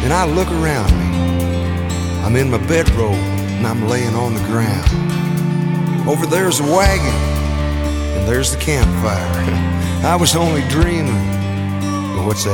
and I look around me. I'm in my bedrobe and I'm laying on the ground. Over there's a wagon and there's the campfire. I was only dreaming, but what's that